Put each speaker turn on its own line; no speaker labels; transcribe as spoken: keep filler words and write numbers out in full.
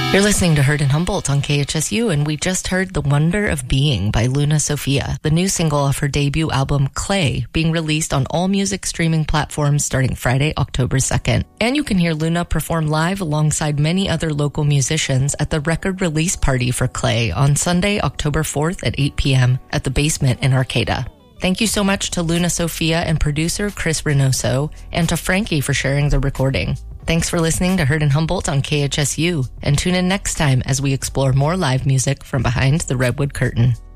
You're listening to Heard in Humboldt on K H S U, and we just heard The Wonder of Being by Luna Sophia, the new single off her debut album, Clay, being released on all music streaming platforms starting Friday, October second. And you can hear Luna perform live alongside many other local musicians at the record release party for Clay on Sunday, October fourth at eight p.m. at the Basement in Arcata. Thank you so much to Luna Sophia and producer Chris Reynoso, and to Frankie for sharing the recording. Thanks for listening to Heard in Humboldt on K H S U, and tune in next time as we explore more live music from behind the Redwood Curtain.